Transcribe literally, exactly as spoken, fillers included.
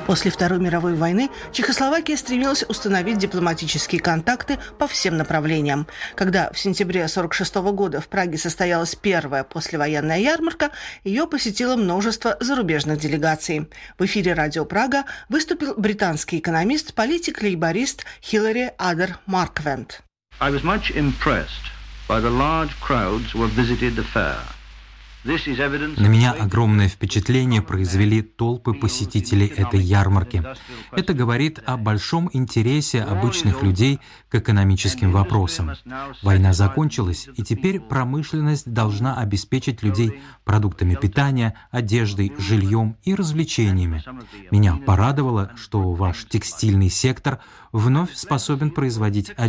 После Второй мировой войны Чехословакия стремилась установить дипломатические контакты по всем направлениям. Когда в сентябре тысяча девятьсот сорок шестого года в Праге состоялась первая послевоенная ярмарка, ее посетило множество зарубежных делегаций. В эфире «Радио Прага» выступил британский экономист, политик-лейборист Хилари Адер Марквент. I was much impressed by the large crowds who visited the fair. На меня огромное впечатление произвели толпы посетителей этой ярмарки. Это говорит о большом интересе обычных людей к экономическим вопросам. Война закончилась, и теперь промышленность должна обеспечить людей продуктами питания, одеждой, жильем и развлечениями. Меня порадовало, что ваш текстильный сектор вновь способен производить